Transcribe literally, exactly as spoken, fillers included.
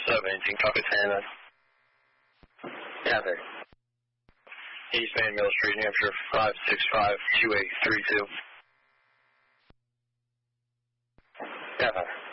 seventeen, copy ten. Gather. East Van Mill Street, New Hampshire, five six five two eight three two. Gather.